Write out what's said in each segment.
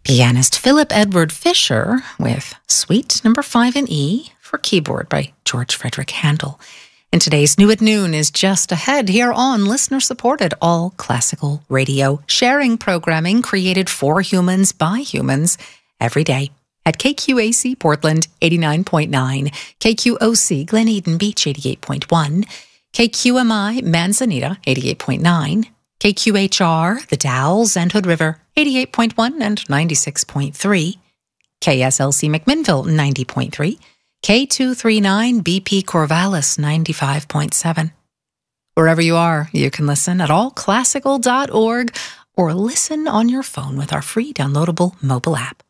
Pianist Philip Edward Fischer with Suite No. 5 in E for keyboard by George Frederick Handel. And today's New at Noon is just ahead here on listener-supported All Classical Radio, sharing programming created for humans by humans every day at KQAC Portland 89.9, KQOC Glen Eden Beach 88.1, KQMI Manzanita 88.9, KQHR The Dalles and Hood River 88.1 and 96.3, KSLC McMinnville 90.3, K239 BP Corvallis 95.7. Wherever you are, you can listen at allclassical.org or listen on your phone with our free downloadable mobile app.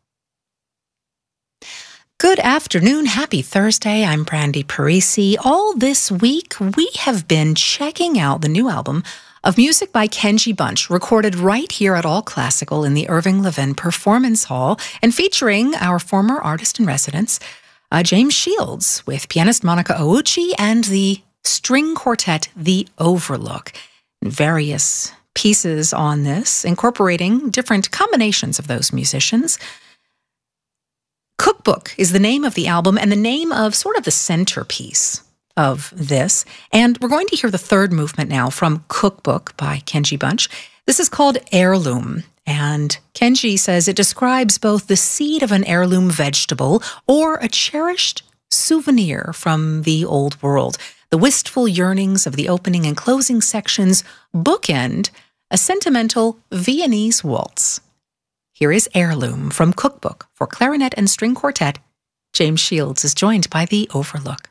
Good afternoon. Happy Thursday. I'm Brandy Parisi. All this week, we have been checking out the new album of music by Kenji Bunch, recorded right here at All Classical in the Irving Levin Performance Hall and featuring our former artist in residence, James Shields, with pianist Monica Ouchi and the string quartet The Overlook. Various pieces on this, incorporating different combinations of those musicians. Cookbook is the name of the album and the name of sort of the centerpiece of this. And we're going to hear the third movement now from Cookbook by Kenji Bunch. This is called Heirloom. And Kenji says it describes both the seed of an heirloom vegetable or a cherished souvenir from the old world. The wistful yearnings of the opening and closing sections bookend a sentimental Viennese waltz. Here is Heirloom from Cookbook for clarinet and string quartet. James Shields is joined by The Overlook.